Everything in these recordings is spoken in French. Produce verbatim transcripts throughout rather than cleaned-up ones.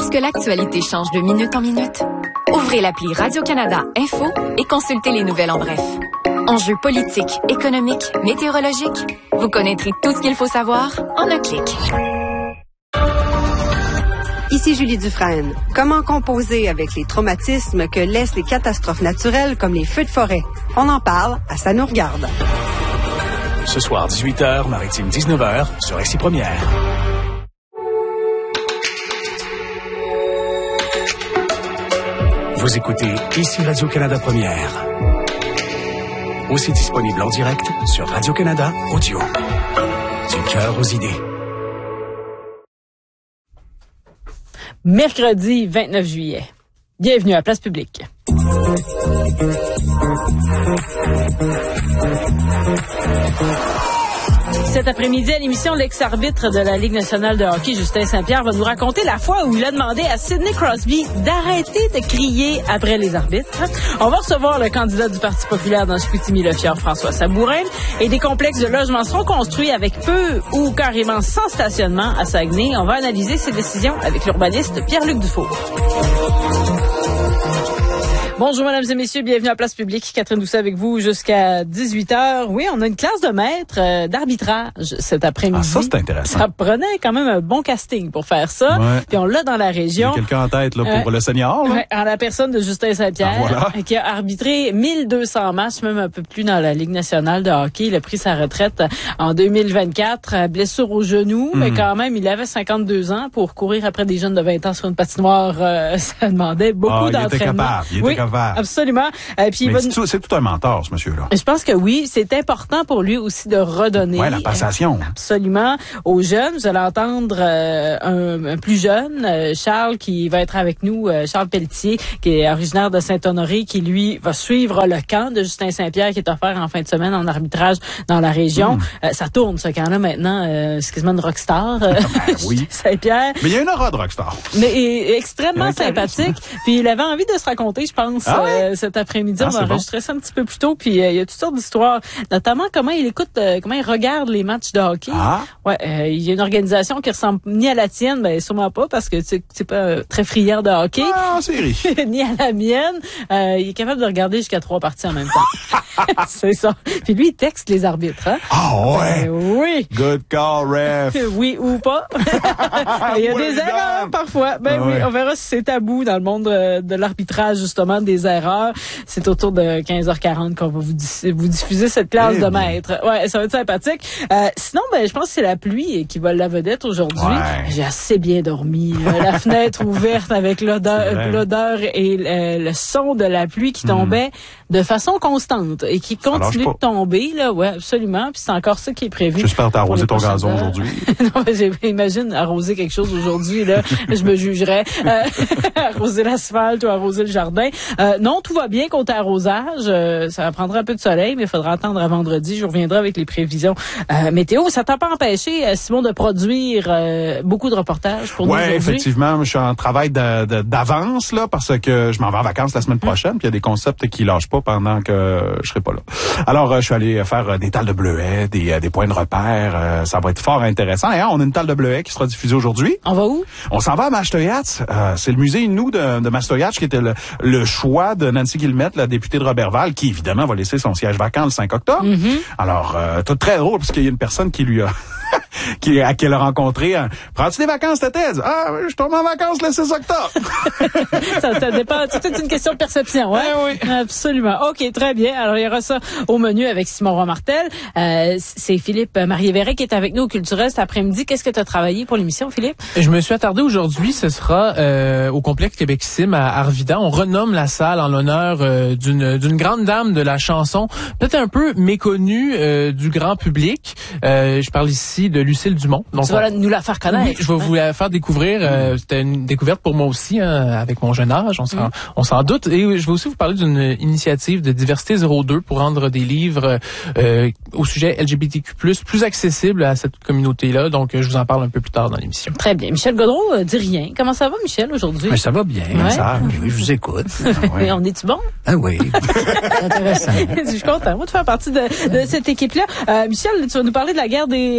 Parce que l'actualité change de minute en minute. Ouvrez l'appli Radio-Canada Info et consultez les nouvelles en bref. Enjeux politiques, économiques, météorologiques. Vous connaîtrez tout ce qu'il faut savoir en un clic. Ici Julie Dufresne. Comment composer avec les traumatismes que laissent les catastrophes naturelles comme les feux de forêt? On en parle à Ça nous regarde. Ce soir, dix-huit heures, Maritime dix-neuf heures, sur Ici Première. Vous écoutez Ici Radio-Canada Première. Aussi disponible en direct sur Radio-Canada Audio. Du cœur aux idées. Mercredi vingt-neuf juillet. Bienvenue à Place Publique. Cet après-midi, à l'émission, l'ex-arbitre de la Ligue nationale de hockey, Justin Saint-Pierre, va nous raconter la fois où il a demandé à Sidney Crosby d'arrêter de crier après les arbitres. On va recevoir le candidat du Parti populaire dans Chicoutimi-Le-Fjord, François Sabourin, et des complexes de logements seront construits avec peu ou carrément sans stationnement à Saguenay. On va analyser ces décisions avec l'urbaniste Pierre-Luc Dufour. Bonjour, mesdames et messieurs, bienvenue à Place Publique. Catherine Doucet avec vous jusqu'à dix-huit heures. Oui, on a une classe de maîtres euh, d'arbitrage cet après-midi. Ah, ça, c'est intéressant. Ça prenait quand même un bon casting pour faire ça. Ouais. Puis on l'a dans la région. Il y a quelqu'un en tête là, pour euh, le senior. Là. Ouais, en la personne de Justin Saint-Pierre, ah, voilà. qui a arbitré mille deux cents matchs, même un peu plus dans la Ligue nationale de hockey. Il a pris sa retraite en deux mille vingt-quatre, blessure au genou, mm. mais quand même, il avait cinquante-deux ans pour courir après des jeunes de vingt ans sur une patinoire. Euh, ça demandait beaucoup ah, il d'entraînement. Était capable. Il oui. était capable. Absolument. Euh, puis Mais va... c'est, tout, c'est tout un mentor, ce monsieur-là. Je pense que oui, c'est important pour lui aussi de redonner. Ouais, la passation. Euh, absolument. Aux jeunes, vous allez entendre euh, un, un plus jeune, euh, Charles, qui va être avec nous, euh, Charles Pelletier, qui est originaire de Saint-Honoré, qui lui va suivre le camp de Justin Saint-Pierre qui est offert en fin de semaine en arbitrage dans la région. Mm. Euh, ça tourne, ce camp-là, maintenant. Euh, c'est quasiment une rockstar. Euh, ben, oui. Saint-Pierre. Mais il y a une aura de rockstar. Mais il est extrêmement sympathique. Puis il avait envie de se raconter, je pense, ah ouais? euh, cet après-midi. Ah, on va enregistrer bon. ça un petit peu plus tôt. Puis euh, il y a toutes sortes d'histoires, notamment comment il écoute, euh, comment il regarde les matchs de hockey. Ah. Ouais, euh, il y a une organisation qui ressemble ni à la tienne, ben sûrement pas, parce que tu c'est pas euh, très friand de hockey. Ah, en série. Ni à la mienne. Euh, il est capable de regarder jusqu'à trois parties en même temps. C'est ça. Puis lui, il texte les arbitres. Hein? Ah ouais. Ben, oui. Good call, ref. Oui ou pas. Il y a des erreurs parfois. Ben ah oui, ouais. On verra si c'est tabou dans le monde de, de l'arbitrage, justement, des erreurs. C'est autour de quinze heures quarante qu'on va vous, di- vous diffuser cette classe hey, de maître. Ouais, ça va être sympathique. Euh, sinon, ben, je pense que c'est la pluie qui vole la vedette aujourd'hui. Ouais. J'ai assez bien dormi. La fenêtre ouverte avec l'odeur, l'odeur et le, le son de la pluie qui tombait mm. de façon constante et qui continue de tomber, là. Ouais, absolument. Puis c'est encore ça qui est prévu. J'espère que t'as arrosé ton gazon heures. aujourd'hui. Non, j'imagine arroser quelque chose aujourd'hui, là. Je me jugerais. Euh, arroser l'asphalte ou arroser le jardin. Euh, non, tout va bien côté arrosage. Euh, ça prendra un peu de soleil, mais il faudra attendre à vendredi. Je reviendrai avec les prévisions euh, météo. Ça t'a pas empêché, euh, Simon, de produire euh, beaucoup de reportages pour ouais, nous aujourd'hui? Oui, effectivement. Je suis en travail de, de, d'avance, là, parce que je m'en vais en vacances la semaine prochaine, puis il y a des concepts qui lâchent pas pendant que je serai pas là. Alors, euh, je suis allé faire des talles de bleuets, des, des points de repère. Euh, ça va être fort intéressant. Et hein, on a une talle de bleuets qui sera diffusée aujourd'hui. On va où? On s'en va à Mastoyatz. Euh, c'est le musée Innu de, de Mastoyatz qui était le, le choix de Nancy Guillemette, la députée de Robertval, qui évidemment va laisser son siège vacant le cinq octobre. Mm-hmm. Alors, euh, tout très drôle parce qu'il y a une personne qui lui a qui à qui elle a rencontré. Hein. Prends-tu des vacances cet été? Ah, je tombe en vacances le six octobre. ça, ça dépend. C'est une question de perception, ouais. Eh oui. Absolument. OK, très bien. Alors, il y aura ça au menu avec Simon Roy-Martel. Euh, c'est Philippe Marié-Véret qui est avec nous au Culturel cet après-midi. Qu'est-ce que tu as travaillé pour l'émission, Philippe? Je me suis attardé aujourd'hui. Ce sera euh, au complexe Québec Sim à Arvida. On renomme la salle en l'honneur euh, d'une d'une grande dame de la chanson, peut-être un peu méconnue euh, du grand public. Euh, je parle ici de Lucille Dumont. Donc, tu vas on... nous la faire connaître. Oui, je vais hein? vous la faire découvrir. Euh, c'était une découverte pour moi aussi, hein, avec mon jeune âge, on s'en, mm. on s'en doute. Et je vais aussi vous parler d'une initiative de Diversité zéro deux pour rendre des livres euh, au sujet L G B T Q plus, plus accessibles à cette communauté-là. Donc, je vous en parle un peu plus tard dans l'émission. Très bien. Michel Gaudreault euh, dit rien. Comment ça va, Michel, aujourd'hui? Mais ça va bien. Ouais. Ça, oui, je vous écoute. Ouais. On est-tu bon? Ah oui. C'est intéressant. Je suis content, moi, de faire partie de, de cette équipe-là. Euh, Michel, tu vas nous parler de la guerre des, euh, des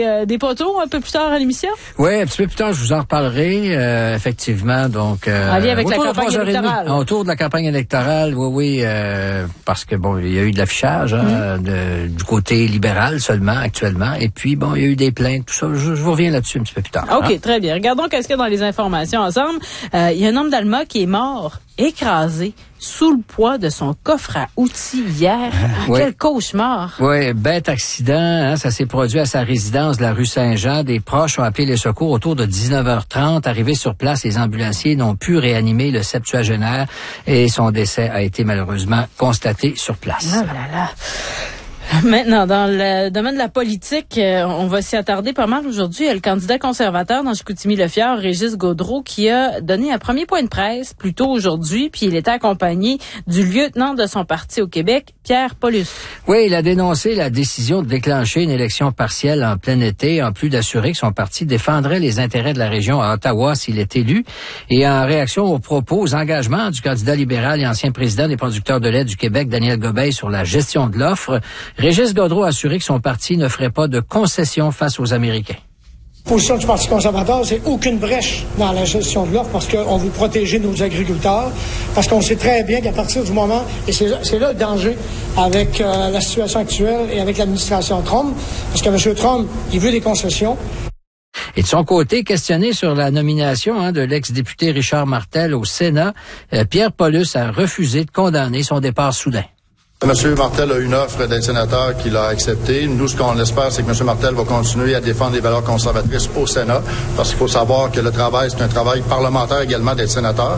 retour un peu plus tard à l'émission? Oui, un petit peu plus tard, je vous en reparlerai, euh, effectivement. Donc, euh, en lien avec la campagne électorale. Autour de la campagne électorale, oui, oui, euh, parce que bon, il y a eu de l'affichage hein, mmh. de, du côté libéral seulement actuellement, et puis bon, il y a eu des plaintes, tout ça. Je, je vous reviens là-dessus un petit peu plus tard. OK, hein? Très bien. Regardons qu'est-ce qu'il y a dans les informations ensemble. Euh, il y a un homme d'Alma qui est mort, écrasé, sous le poids de son coffre à outils hier. Ah, oui. Quel cauchemar! Oui, bête accident. Hein, ça s'est produit à sa résidence de la rue Saint-Jean. Des proches ont appelé les secours autour de dix-neuf heures trente. Arrivés sur place, les ambulanciers n'ont pu réanimer le septuagénaire et son décès a été malheureusement constaté sur place. Ah là là. Maintenant, dans le domaine de la politique, euh, on va s'y attarder pas mal aujourd'hui. Il y a le candidat conservateur dans Chicoutimi-Le-Fjord, Régis Gaudreault, qui a donné un premier point de presse plus tôt aujourd'hui, puis il était accompagné du lieutenant de son parti au Québec, Pierre Paulus. Oui, il a dénoncé la décision de déclencher une élection partielle en plein été, en plus d'assurer que son parti défendrait les intérêts de la région à Ottawa s'il est élu. Et en réaction aux propos, aux engagements du candidat libéral et ancien président des producteurs de lait du Québec, Daniel Gobeil, sur la gestion de l'offre, Régis Gaudreault a assuré que son parti ne ferait pas de concessions face aux Américains. La position du Parti conservateur, c'est aucune brèche dans la gestion de l'offre parce qu'on veut protéger nos agriculteurs, parce qu'on sait très bien qu'à partir du moment, et c'est, c'est là le danger avec euh, la situation actuelle et avec l'administration Trump, parce que M. Trump, il veut des concessions. Et de son côté, questionné sur la nomination hein, de l'ex-député Richard Martel au Sénat, euh, Pierre Paulus a refusé de condamner son départ soudain. M. Martel a une offre d'être sénateur qu'il a acceptée. Nous, ce qu'on espère, c'est que M. Martel va continuer à défendre les valeurs conservatrices au Sénat, parce qu'il faut savoir que le travail, c'est un travail parlementaire également d'être sénateur.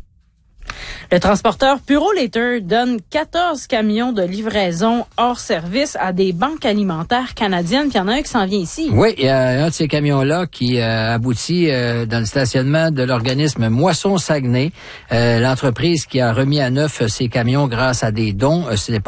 Le transporteur Purolator donne quatorze camions de livraison hors service à des banques alimentaires canadiennes. Puis il y en a un qui s'en vient ici. Oui, il y a un de ces camions-là qui euh, aboutit euh, dans le stationnement de l'organisme Moisson Saguenay. Euh, l'entreprise qui a remis à neuf ces camions grâce à des dons, euh, ce n'est pas